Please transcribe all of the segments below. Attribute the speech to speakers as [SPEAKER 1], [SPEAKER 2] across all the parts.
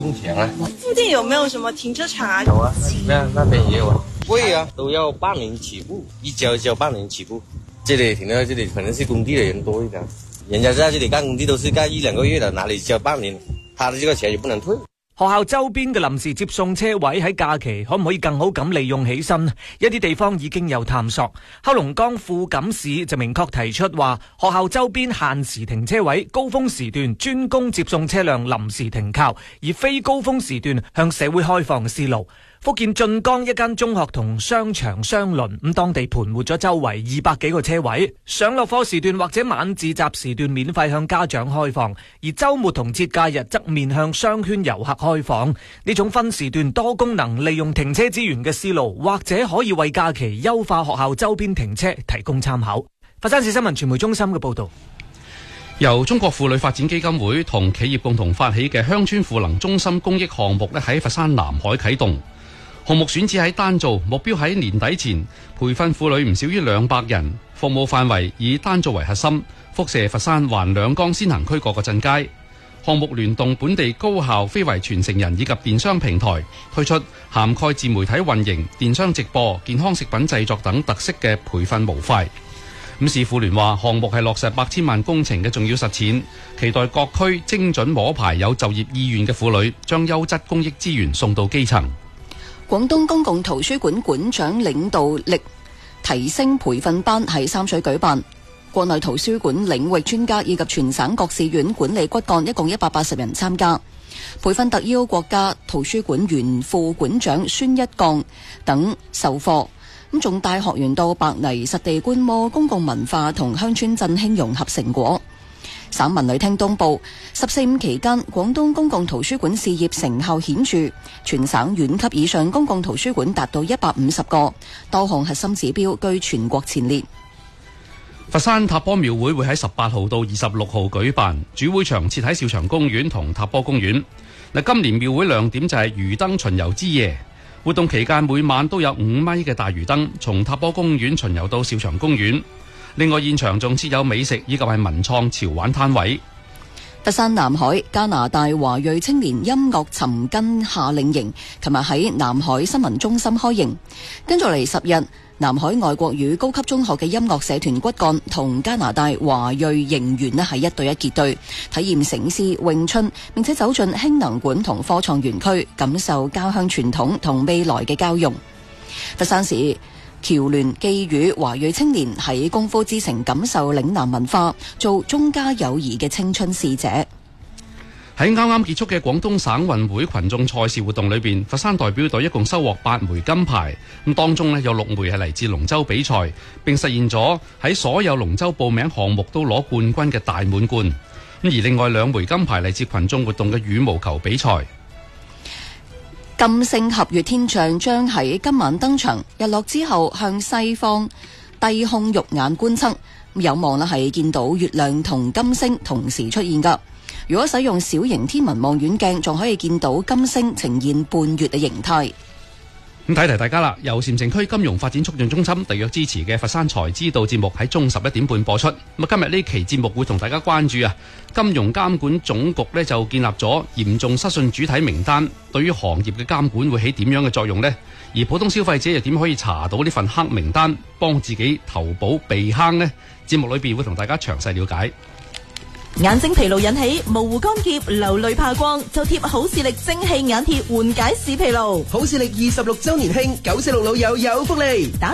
[SPEAKER 1] 工錢啊。
[SPEAKER 2] 附近有沒有什麼停車場啊？
[SPEAKER 1] 有啊，那邊也有啊。貴啊，都要半年起步，一交交半年起步。這裡停到這裡可能是工地的人多一點，人家在這裡幹工地都是幹1-2個月的，哪裡交半年？他的這個錢也不能退。
[SPEAKER 3] 學校周邊嘅臨時接送車位喺假期可唔可以更好咁利用起身？一啲地方已經有探索。黑龍江富錦市就明確提出話，學校周邊限時停車位，高峰時段專供接送車輛臨時停靠，而非高峰時段向社會開放嘅思路。福建晉江一間中學同商場相鄰，咁當地盤活咗周圍200幾個車位，上落課時段或者晚自習時段免費向家長開放，而周末同節假日則面向商圈遊客開放。呢種分時段多功能利用停車資源嘅思路，或者可以為假期優化學校周邊停車提供參考。佛山市新聞傳媒中心嘅報道。
[SPEAKER 4] 由中國婦女發展基金會同企業共同發起嘅鄉村賦能中心公益項目喺佛山南海啟動。項目選址喺丹灶，目標喺年底前培訓婦女唔少於200人，服務範圍以丹灶為核心，輻射佛山環兩江先行區各個鎮街。項目聯動本地高校非遺傳承人以及電商平台，推出涵蓋自媒體運營、電商直播、健康食品製作等特色嘅培訓模塊。市婦聯話項目係落實8千萬工程嘅重要實踐，期待各區精準摸排有就業意願嘅婦女，將優質公益資源送到基層。
[SPEAKER 5] 廣東公共圖書館館長領導力提升培訓班喺三水舉辦，國內圖書館領域專家以及全省各市院管理骨幹一共180人參加，培訓特邀國家圖書館原副館長孫一鋼等授課。仲帶學員到白泥實地觀摩公共文化同鄉村振興融合成果。省文旅廳東報14.5期間，廣東公共圖書館事業成效顯著，全省縣級以上公共圖書館達到150個，多項核心指標居全國前列。
[SPEAKER 4] 佛山塔坡廟會喺18號到26號舉辦，主會場設喺兆祥公園同塔坡公園。今年廟會亮點就係魚燈巡遊之夜，活動期間每晚都有5米嘅大魚燈從塔坡公園巡遊到兆祥公園。另外現場仲設有美食以及係文創潮玩攤位。
[SPEAKER 5] 佛山南海加拿大華裔青年音樂尋根夏令營琴日喺南海新聞中心開營，跟住嚟10日，南海外國語高級中學嘅音樂社團骨幹同加拿大華裔營員係一對一結對，體驗醒獅詠春，並且走進興能館同科創園區，感受家鄉傳統同未來嘅交融。佛山市僑聯寄語華裔青年喺功夫之城感受嶺南文化，做中加友誼嘅青春使者。
[SPEAKER 4] 喺啱啱結束嘅廣東省運會群眾賽事活動裏邊，佛山代表隊一共收穫8枚金牌，咁當中有6枚係嚟自龍舟比賽，並實現咗喺所有龍舟報名項目都攞冠軍嘅大滿貫。而另外2枚金牌嚟自群眾活動嘅羽毛球比賽。
[SPEAKER 5] 金星合月天象將喺今晚登場，日落之後向西方低空肉眼觀測，有望係見到月亮同金星同時出現噶。如果使用小型天文望遠鏡，仲可以見到金星呈現半月嘅形態。
[SPEAKER 4] 咁提提大家啦，由禪城區金融發展促進中心特約支持嘅佛山財知道節目喺中午11點半播出。咁今日呢期節目會同大家關注金融監管總局就建立咗嚴重失信主體名單，對於行業嘅監管會起點樣嘅作用呢？而普通消費者又點可以查到呢份黑名單，幫自己投保避坑呢？節目裏邊會同大家詳細了解。
[SPEAKER 6] 眼睛疲勞引起模糊乾澀、流淚怕光，就貼好視力精氣眼貼緩解視疲勞。
[SPEAKER 7] 好視力26周年慶，946老友有福利，
[SPEAKER 6] 打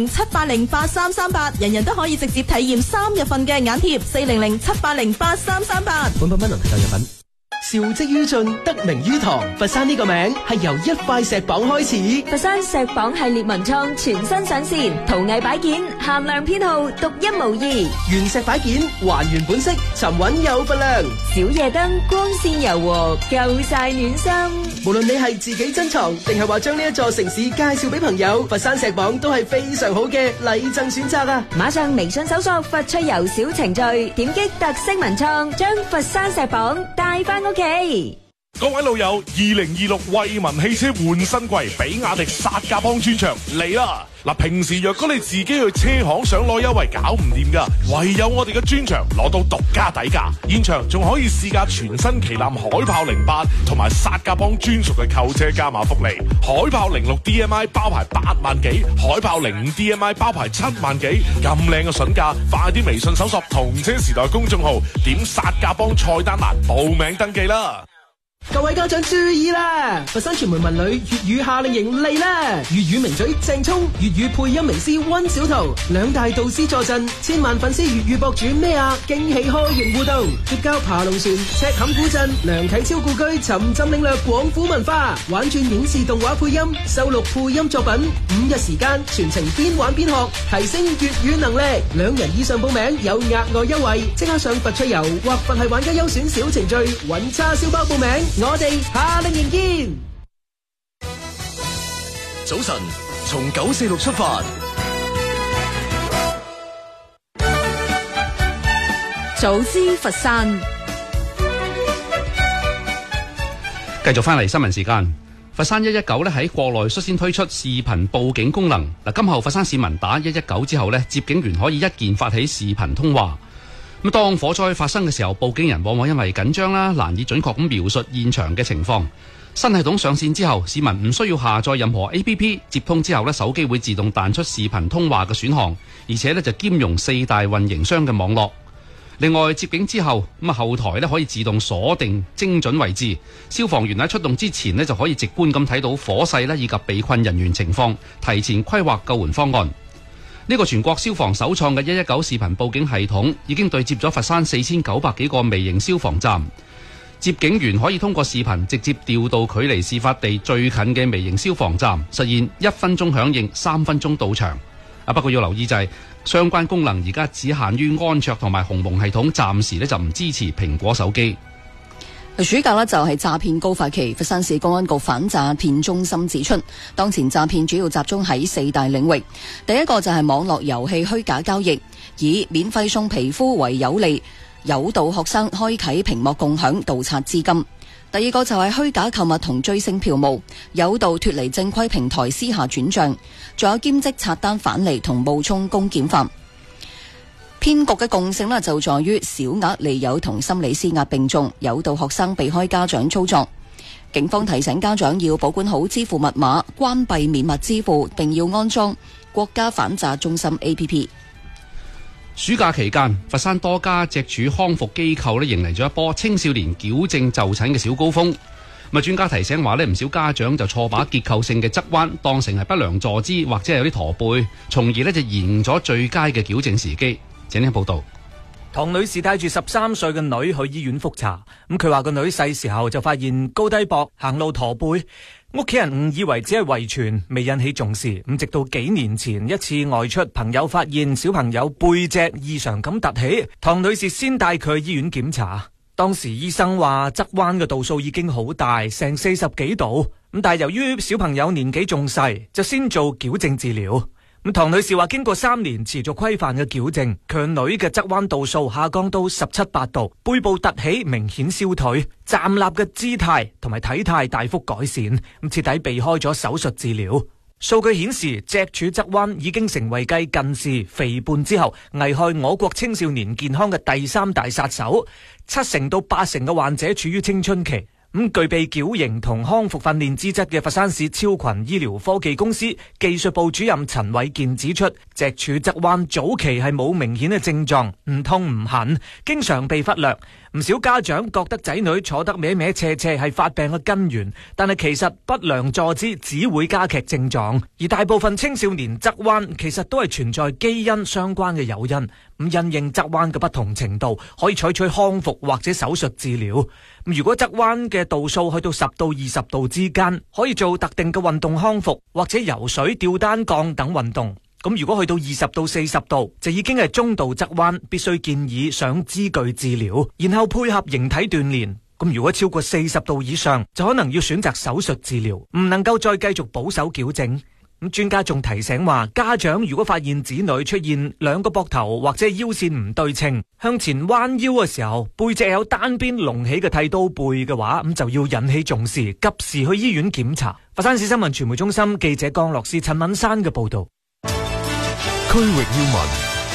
[SPEAKER 6] 400-780-8338，人人都可以直接體驗3日份嘅眼貼。400-780-8338。
[SPEAKER 7] 本品能提購藥品。兆績於盡，得名於堂。佛山呢個名係由一塊石榜開始。
[SPEAKER 8] 佛山石榜系列文創全新上線，陶藝擺件限量編號，獨一無二。
[SPEAKER 7] 原石擺件還原本色，沉穩有分量。
[SPEAKER 8] 小夜燈光線柔和，夠晒暖心。
[SPEAKER 7] 無論你係自己珍藏，定係話將呢一座城市介紹俾朋友，佛山石榜都係非常好嘅禮贈選擇啊！
[SPEAKER 8] 馬上微信搜索佛趣遊小程序，點擊特色文創，將佛山石榜帶翻屋企。
[SPEAKER 9] 各位老友，2026惠民汽車換新季，比亞迪薩甲幫專場嚟啦！嗱，平時若果你自己去車行想攞優惠搞唔掂噶，唯有我哋嘅專場攞到獨家底價，現場仲可以試駕全新旗艦海豹08同埋薩甲幫專屬嘅購車加碼福利，海豹06 DMI 包牌8萬幾，海豹05 DMI 包牌7萬幾，咁靚嘅筍價，快啲微信搜索同車時代公眾號，點薩甲幫菜單欄報名登記啦！
[SPEAKER 7] 各位家長注意啦！佛山傳媒文旅粵語夏令營嚟啦！粵語名嘴鄭聰、粵語配音名師溫小圖兩大導師坐鎮，千萬粉絲粵語博主咩啊驚喜開營互動，結交爬龍船、赤坎古鎮、梁啟超故居，沉浸領略廣府文化，玩轉影視動畫配音，收錄配音作品，5日時間全程邊玩邊學，提升粵語能力。2人以上報名有額外優惠，即刻上佛趣遊或佛系玩家優選小程序揾叉燒包報名。我哋夏令營見。
[SPEAKER 10] 早晨，從946出發，
[SPEAKER 8] 早知佛山。
[SPEAKER 4] 繼續翻嚟新聞時間，佛山119咧喺國內率先推出視頻報警功能。嗱，今後佛山市民打119之後咧，接警員可以一鍵發起視頻通話。咁當火災發生嘅時候，報警人往往因為緊張啦，難以準確咁描述現場嘅情況。新系統上線之後，市民唔需要下載任何 APP， 接通之後咧，手機會自動彈出視頻通話嘅選項，而且咧就兼容4大運營商嘅網絡。另外，接警之後，後台咧可以自動鎖定精準位置，消防員喺出動之前咧就可以直觀咁睇到火勢咧以及被困人員情況，提前規劃救援方案。呢個全國消防首創嘅119視頻報警系統已經對接咗佛山4900幾個微型消防站，接警員可以通過視頻直接調到距離事發地最近嘅微型消防站，實現1分鐘響應3分鐘到場。不過要留意就係相關功能而家只限於安卓同埋鴻蒙系統，暫時就唔支持蘋果手機。
[SPEAKER 5] 暑假就係詐騙高發期，佛山市公安局反詐騙中心指出，當前詐騙主要集中喺4大領域。第一個就係網絡遊戲虛假交易，以免費送皮膚為有利，誘導學生開啟屏幕共享盜刷資金。第二個就係虛假購物同追星票務，誘導脫離正規平台私下轉賬，仲有兼職刷單返利同冒充公檢法。騙局嘅共性就在於小額利誘同心理施壓並重，誘導學生避開家長操作。警方提醒家長要保管好支付密碼，關閉免密支付，並要安裝國家反詐中心 APP。
[SPEAKER 4] 暑假期間，佛山多家脊柱康復機構迎嚟咗一波青少年矯正就診嘅小高峰。專家提醒話唔少家長就錯把結構性嘅側彎當成係不良坐姿或者係有啲駝背，從而就延誤咗最佳嘅矯正時機。請聽報道。
[SPEAKER 3] 唐女士帶住13歲嘅女去醫院復查，佢話個女細時候就發現高低膊、行路駝背，屋企人誤以為只係遺傳，未引起重視。直到幾年前一次外出，朋友發現小朋友背脊異常咁凸起，唐女士先帶佢去醫院檢查。當時醫生話側彎嘅度數已經好大，成40幾度，但係由於小朋友年紀仲細，就先做矯正治療。唐女士話經過3年持續規範嘅矯正，佢女嘅側彎度數下降到17、8度，背部凸起明顯消退，站立嘅姿態同埋體態大幅改善，徹底避開咗手術治療。數據顯示，脊柱側彎已經成為繼近視、肥胖之後危害我國青少年健康嘅第3大殺手，7成到8成嘅患者處於青春期。具備矯形同康復訓練資質嘅佛山市超群醫療科技公司技術部主任陳偉健指出，脊柱側彎早期係冇明顯嘅症狀，唔痛唔痕，經常被忽略。唔少家長覺得仔女坐得歪歪斜斜係發病嘅根源，但係其實不良坐姿只會加劇症狀，而大部分青少年側彎其實都係存在基因相關嘅誘因。因應側彎嘅不同程度，可以採取康復或者手術治療。如果側彎嘅度數去到10到20度之間，可以做特定嘅運動康復或者游水、吊單槓等運動。如果去到20到40度，就已經係中度側彎，必須建議上支具治療，然後配合形體鍛煉。如果超過40度以上，就可能要選擇手術治療，唔能夠再繼續保守矯正。 咁專家仲提醒話，家長如果發現子女出現兩個膊頭或者腰線唔對稱，向前彎腰嘅時候，背脊有單邊隆起嘅剃刀背嘅話，咁就要引起重視，及時去醫院檢查。佛山市新聞傳媒中心記者江樂士、陳敏山嘅報道。
[SPEAKER 10] 區域要聞，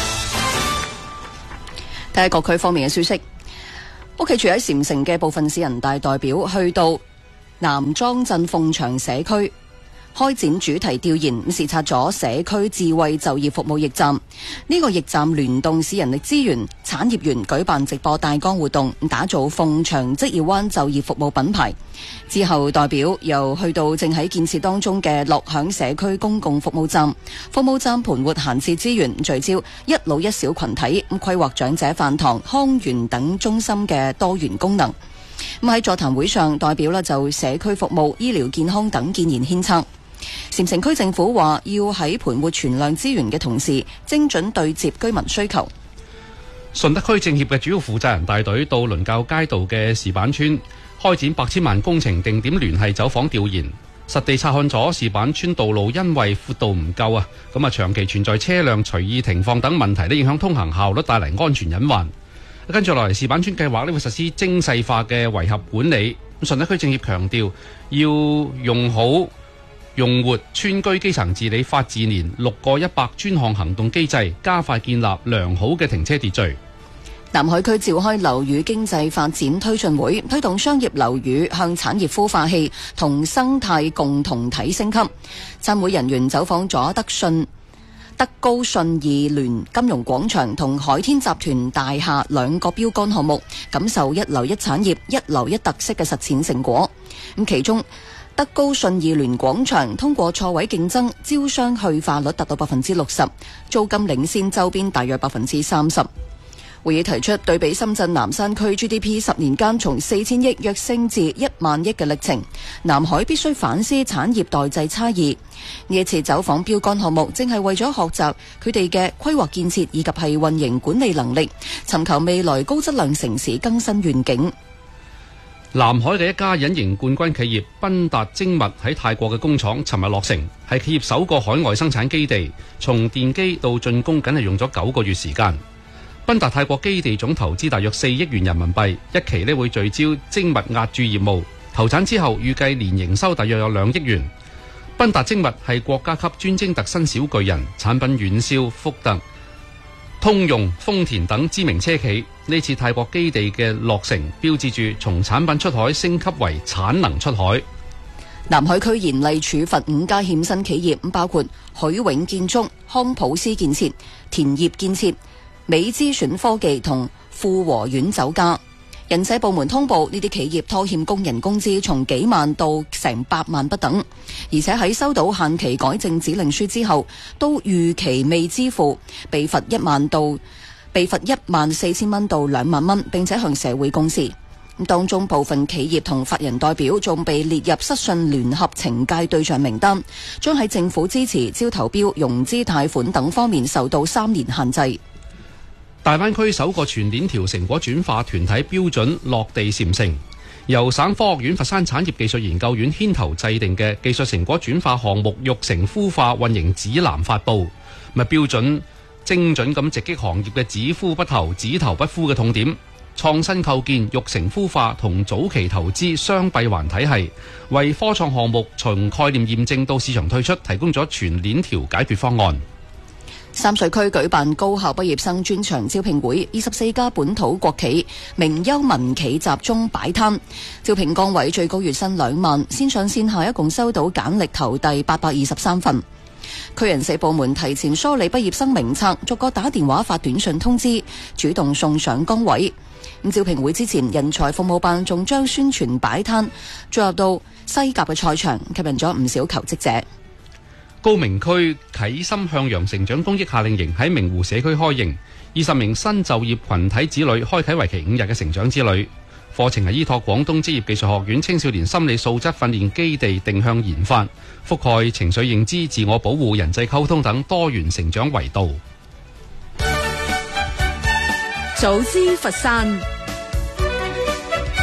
[SPEAKER 5] 睇下各區方面嘅消息。屋企住喺禪城嘅部分市人大代表去到南莊鎮鳳翔社區開展主題調研，視察咗社區智慧就業服務驛站。呢個驛站聯動市人力資源產業園舉辦直播大綱活動，打造鳳翔職業灣就業服務品牌。之後代表又去到正喺建設當中嘅樂享社區公共服務站。服務站盤活閒置資源，聚焦一老一小群體，規劃長者飯堂、康園等中心嘅多元功能。喺座談會上，代表就社區服務、醫療健康等建言獻策。禪城區政府話要喺盤活存量資源嘅同時，精準對接居民需求。
[SPEAKER 4] 順德區政協嘅主要負責人帶隊到倫教街道嘅石板村開展8千萬工程定點聯繫走訪調研，實地察看咗石板村道路因為闊度唔夠長期存在車輛隨意停放等問題，影響通行效率，帶嚟安全隱患。跟住落嚟，石板村計劃會實施精細化嘅圍合管理。順德區政協強調要用活村居基層治理法治年6個100專項行動機制，加快建立良好嘅停車秩序。
[SPEAKER 5] 南海區召開樓宇經濟發展推進會，推動商業樓宇向產業孵化器同生態共同體升級。參會人員走訪咗德高信義聯金融廣場同海天集團大廈2個標杆項目，感受一樓一產業、一樓一特色嘅實踐成果。其中德高信義聯廣場通過錯位競爭，招商去化率達到60%，租金領先周邊大約30%。會議提出，對比深圳南山區 GDP 10年間從4000億躍升至1萬億嘅歷程，南海必須反思產業代際差異。呢一次走訪標杆項目，正係為咗學習佢哋嘅規劃建設以及係運營管理能力，尋求未來高質量城市更新願景。
[SPEAKER 4] 南海嘅一家隱形冠軍企業賓達精密喺泰國嘅工廠尋日落成，係企業首個海外生產基地，從奠基到竣工僅係用咗9個月時間。賓達泰國基地總投資大約4億元人民幣，一期會聚焦精密壓鑄業務，投產之後預計年營收大約有2億元。賓達精密係國家級專精特新小巨人，產品遠銷福特、通用、豐田等知名車企。呢次泰國基地嘅落成，標誌住從產品出海升級為產能出海。
[SPEAKER 5] 南海區嚴厲處罰5家欠薪企業，包括許永建築、康普斯建設、田業建設、美資選科技同富和苑酒家。人社部門通報呢啲企業拖欠工人工資從幾萬到成8萬不等，而且喺收到限期改正指令書之後，都逾期未支付，被罰14000蚊到2萬蚊，並且向社會公示。當中部分企業同法人代表仲被列入失信聯合懲戒對象名單，將喺政府支持、招投標、融資貸款等方面受到3年限制。
[SPEAKER 4] 大灣區首個全鏈條成果轉化團體標準落地禪城，由省科學院佛山產業技術研究院牽頭制定嘅技術成果轉化項目育成孵化運營指南發布，標準精準咁直擊行業嘅只孵不投、只投不孵嘅痛點，創新構建育成孵化同早期投資雙閉環體系，為科創項目從概念驗證到市場退出提供咗全鏈條解決方案。
[SPEAKER 5] 三水區舉辦高校畢業生專場招聘會，24家本土國企、名優民企集中擺攤，招聘崗位最高月薪2萬，線上線下一共收到簡歷投遞823份。區人社部門提前梳理畢業生名冊，逐個打電話發短信通知，主動送上崗位。招聘會之前，人才服務辦仲將宣傳擺攤進入到西甲嘅賽場，吸引咗唔少求職者。
[SPEAKER 4] 高明區啟心向陽成長公益夏令營喺明湖社區開營，20名新就業群體子女開啟為期5日嘅成長之旅。課程係依託廣東職業技術學院青少年心理素質訓練基地定向研發，覆蓋情緒認知、自我保護、人際溝通等多元成長維度。
[SPEAKER 8] 早知佛山，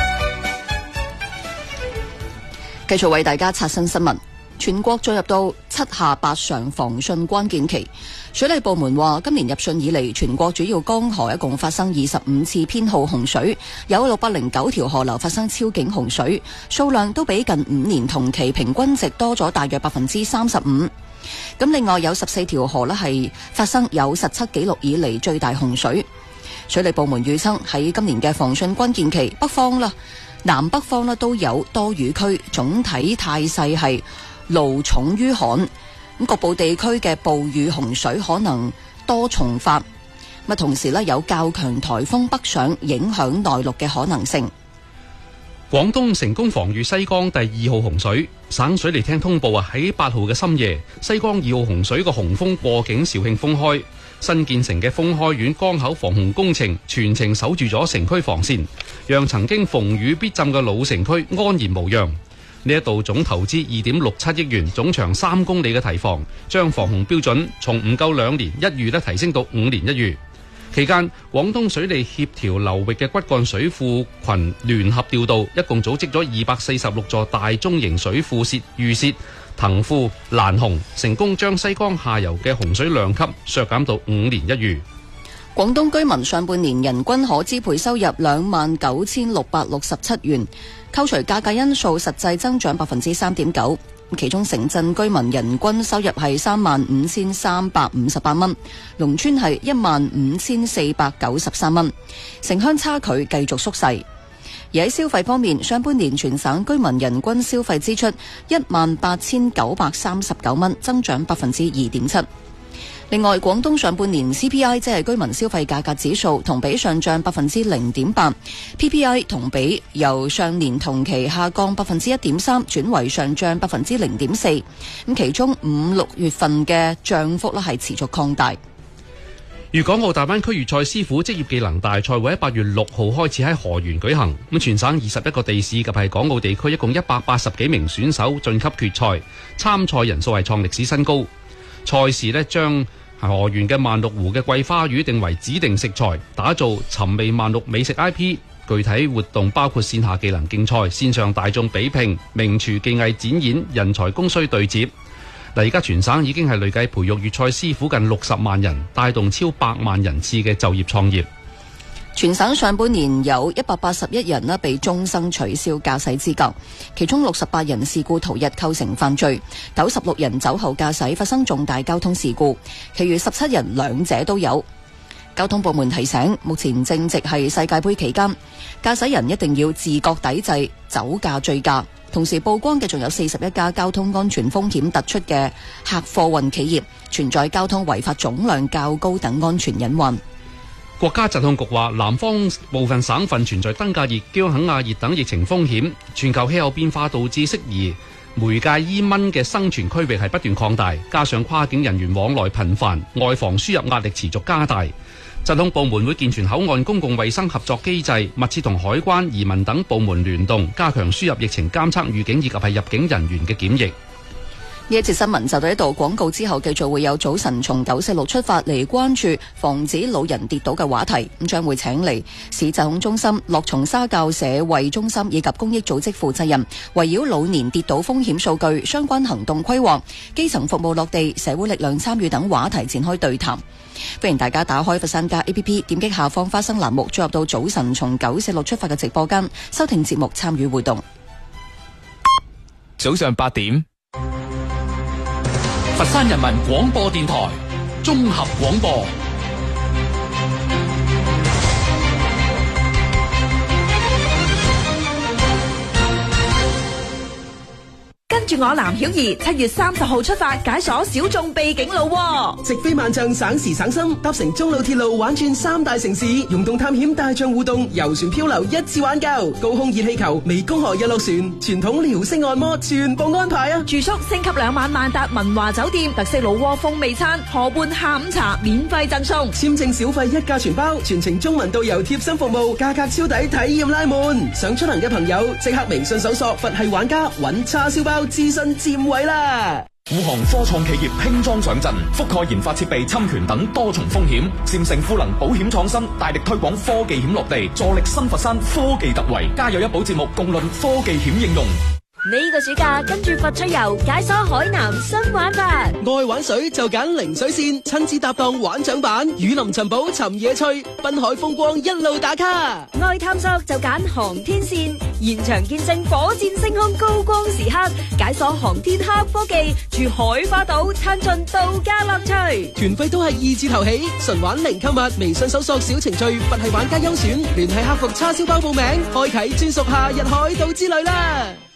[SPEAKER 5] 繼續為大家刷新新聞。全國進入到七下八上防汛關鍵期。水利部門話，今年入汛以嚟，全國主要江河一共發生25次編號洪水，有609條河流發生超警洪水，數量都比近5年同期平均值多咗大約35%。咁另外有14條河呢係發生有17紀錄以嚟最大洪水。水利部門預測喺今年嘅防汛關鍵期，北方啦、南北方啦都有多雨區，總體態勢係澇重於旱。咁局部地區嘅暴雨洪水可能多重發，同時有較強颱風北上影響內陸嘅可能性。
[SPEAKER 4] 廣東成功防禦西江第2號洪水，省水利廳通報喺8號嘅深夜，西江2號洪水個洪峰過境肇慶封開，新建成嘅封開縣江口防洪工程全程守住咗城區防線，讓曾經逢雨必浸嘅老城區安然無恙。呢一度總投資2.67億元，總長3公里嘅堤防，將防洪標準從唔夠2年1遇提升到5年1遇。期間，廣東水利協調流域嘅骨幹水庫群聯合調度，一共組織咗246座大中型水庫泄預泄、騰庫、攔洪，成功將西江下游嘅洪水量級削減到5年1遇。
[SPEAKER 5] 廣東居民上半年人均可支配收入29,667元，扣除價格因素，實際增長3.9%。其中城鎮居民人均收入係35,358蚊，農村係15,493蚊，城鄉差距繼續縮細。而喺消費方面，上半年全省居民人均消費支出18,939蚊，增長2.7%。另外，廣東上半年 CPI 即係居民消費價格指數同比上漲0.8%， PPI 同比由上年同期下降1.3%，轉為上漲0.4%。咁其中5、6月份嘅漲幅係持續擴大。
[SPEAKER 4] 粵港澳大灣區粵菜師傅職業技能大賽會喺8月6號開始喺河源舉行。咁全省21個地市及係港澳地區一共180幾名選手晉級決賽，參賽人數係創歷史新高。賽事呢將河源嘅萬綠湖嘅桂花魚定為指定食材，打造尋味萬綠美食 IP。具體活動包括線下技能競賽、線上大眾比拼、名廚技藝展演、人才供需對接。而家全省已經係累計培育粵菜師傅近60萬人，帶動超100萬人次嘅就業創業。
[SPEAKER 5] 全省上半年有181人被終生取消駕駛資格，其中68人事故逃逸構成犯罪，96人酒後駕駛發生重大交通事故，其餘17人兩者都有。交通部門提醒，目前正值係世界盃期間，駕駛人一定要自覺抵制酒駕醉駕。同時曝光嘅仲有41家交通安全風險突出嘅客貨運企業，存在交通違法總量較高等安全隱患。
[SPEAKER 4] 國家疾控局話，南方部分省份存在登革熱、姜肯亞熱等疫情風險。全球氣候變化導致適宜媒介伊蚊嘅生存區域係不斷擴大，加上跨境人員往來頻繁，外防輸入壓力持續加大。疾控部門會健全口岸公共衛生合作機制，密切同海關、移民等部門聯動，加強輸入疫情監測預警以及係入境人員嘅檢疫。
[SPEAKER 5] 呢一節新聞就到呢度，廣告之後繼續會有早晨從946出發嚟關注防止老人跌倒嘅話題，咁將會請嚟市疾控中心、樂松沙教社惠中心以及公益組織負責人，圍繞老年跌倒風險數據、相關行動規劃、基層服務落地、社會力量參與等話題展開對談。歡迎大家打開佛山家 APP， 點擊下方花生欄目，進入到早晨從946出發嘅直播間，收聽節目，參與活動。
[SPEAKER 11] 早上8點。
[SPEAKER 12] 佛山人民廣播電台綜合廣播。
[SPEAKER 6] 跟住我藍曉儀7月30號出發解鎖小眾秘境路，
[SPEAKER 7] 直飛萬象，省時省心，搭乘中路鐵路玩轉3大城市，溶洞探險、大象互動、遊船漂流，一次玩夠。高空熱氣球、湄公河日落船、傳統遼式按摩，全部安排啊！
[SPEAKER 6] 住宿升級2晚萬達文華酒店，特色老窩風味餐，河畔下午茶免費贈送，
[SPEAKER 7] 簽證小費一價全包，全程中文導遊貼心服務，價格超抵，體驗拉滿。想出行嘅朋友即刻微信搜索佛系玩家，揾叉燒包諮詢佔位啦！
[SPEAKER 13] 護航科創企業輕裝上陣，覆蓋研發設備侵權等多重風險。禪誠賦能保險創新，大力推廣科技險落地，助力新佛山科技突圍。加油一保節目共論科技險應用。
[SPEAKER 8] 呢個暑假跟住佛出遊解鎖海南新玩法，
[SPEAKER 7] 愛玩水就揀零水線，親子搭檔玩槳板，雨林尋寶尋野趣，濱海風光一路打卡。
[SPEAKER 8] 愛探索就揀航天線，現場見證火箭升空高光時刻，解鎖航天黑科技，住海花島探盡度假樂趣。
[SPEAKER 7] 團費都係2字頭起，純玩零購物，微信搜索小程序佛系玩家優選，聯繫客服叉燒包報名，開啟專屬夏日海島之旅啦！